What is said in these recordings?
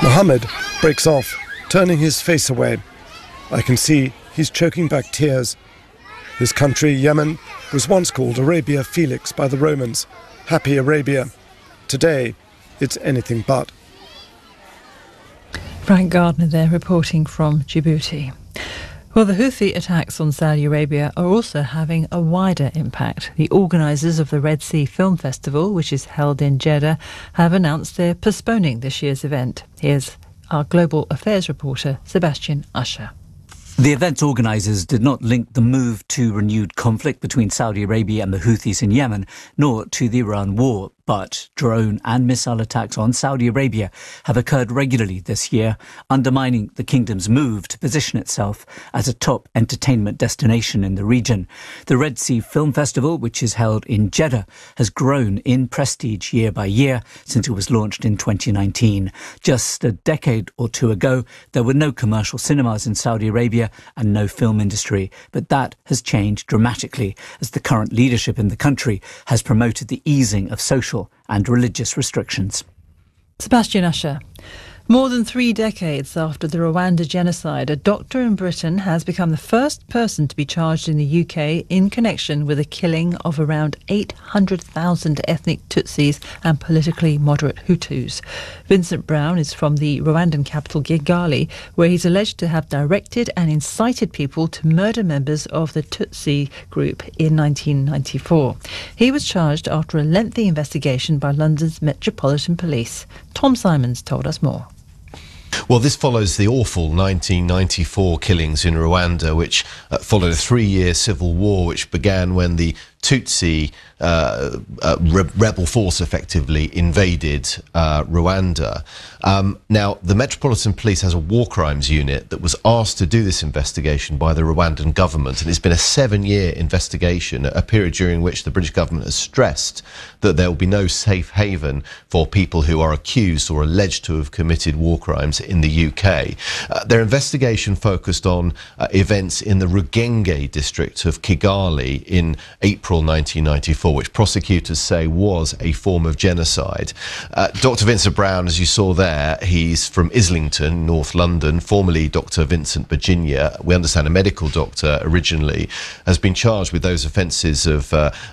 Mohammed breaks off, turning his face away. I can see he's choking back tears. His country, Yemen, was once called Arabia Felix by the Romans, Happy Arabia. Today, it's anything but. Frank Gardner there reporting from Djibouti. Well, the Houthi attacks on Saudi Arabia are also having a wider impact. The organisers of the Red Sea Film Festival, which is held in Jeddah, have announced they're postponing this year's event. Here's our global affairs reporter, Sebastian Usher. The event's organisers did not link the move to renewed conflict between Saudi Arabia and the Houthis in Yemen, nor to the Iran war. But drone and missile attacks on Saudi Arabia have occurred regularly this year, undermining the kingdom's move to position itself as a top entertainment destination in the region. The Red Sea Film Festival, which is held in Jeddah, has grown in prestige year by year since it was launched in 2019. Just a decade or two ago, there were no commercial cinemas in Saudi Arabia and no film industry. But that has changed dramatically as the current leadership in the country has promoted the easing of social and religious restrictions. Sebastian Usher. More than 3 decades after the Rwanda genocide, a doctor in Britain has become the first person to be charged in the UK in connection with the killing of around 800,000 ethnic Tutsis and politically moderate Hutus. Vincent Brown is from the Rwandan capital Kigali, where he's alleged to have directed and incited people to murder members of the Tutsi group in 1994. He was charged after a lengthy investigation by London's Metropolitan Police. Tom Simons told us more. Well, this follows the awful 1994 killings in Rwanda, which followed a 3-year civil war, which began when the Tutsi rebel force effectively invaded Rwanda. Now, the Metropolitan Police has a war crimes unit that was asked to do this investigation by the Rwandan government, and it's been a 7-year investigation, a period during which the British government has stressed that there will be no safe haven for people who are accused or alleged to have committed war crimes in the UK. Their investigation focused on events in the Rugenge district of Kigali in April 1994, which prosecutors say was a form of genocide. Dr. Vincent Brown, as you saw there, he's from Islington, North London, formerly Dr. Vincent Virginia. We understand a medical doctor originally, has been charged with those offences of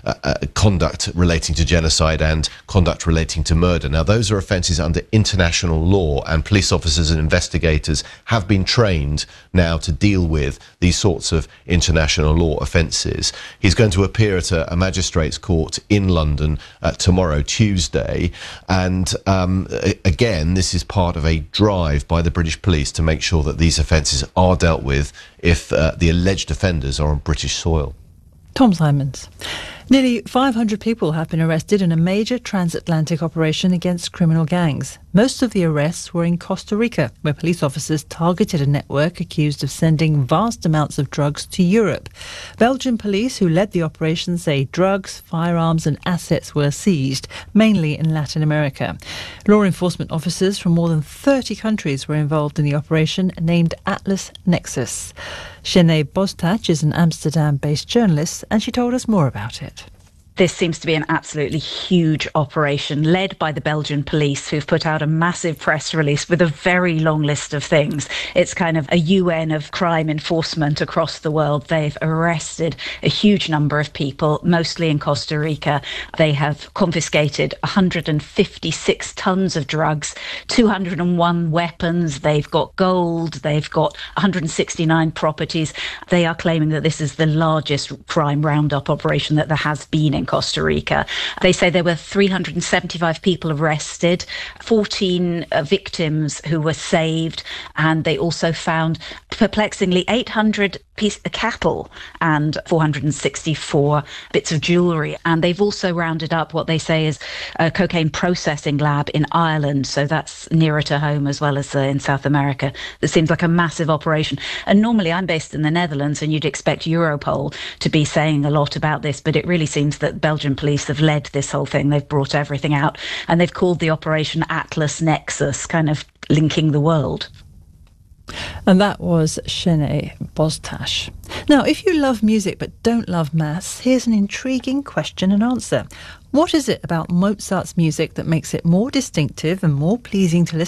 conduct relating to genocide and conduct relating to murder. Now, those are offences under international law, and police officers and investigators have been trained now to deal with these sorts of international law offences. He's going to appear at a magistrate's court in London tomorrow, Tuesday, and again, this is part of a drive by the British police to make sure that these offences are dealt with if the alleged offenders are on British soil. Tom Simons. Nearly 500 people have been arrested in a major transatlantic operation against criminal gangs. Most of the arrests were in Costa Rica, where police officers targeted a network accused of sending vast amounts of drugs to Europe. Belgian police who led the operation say drugs, firearms and assets were seized, mainly in Latin America. Law enforcement officers from more than 30 countries were involved in the operation, named Atlas Nexus. Shene Bostach is an Amsterdam-based journalist, and she told us more about it. This seems to be an absolutely huge operation led by the Belgian police, who've put out a massive press release with a very long list of things. It's kind of a UN of crime enforcement across the world. They've arrested a huge number of people, mostly in Costa Rica. They have confiscated 156 tons of drugs, 201 weapons. They've got gold. They've got 169 properties. They are claiming that this is the largest crime roundup operation that there has been in Costa Rica. They say there were 375 people arrested, 14 victims who were saved, and they also found, perplexingly, 800 pieces of cattle and 464 bits of jewellery. And they've also rounded up what they say is a cocaine processing lab in Ireland, so that's nearer to home as well as in South America. That seems like a massive operation. And normally I'm based in the Netherlands, and you'd expect Europol to be saying a lot about this, but it really seems that Belgian police have led this whole thing. They've brought everything out, and they've called the operation Atlas Nexus, kind of linking the world. And that was Shene Bostach. Now, if you love music but don't love maths, here's an intriguing question and answer. What is it about Mozart's music that makes it more distinctive and more pleasing to listen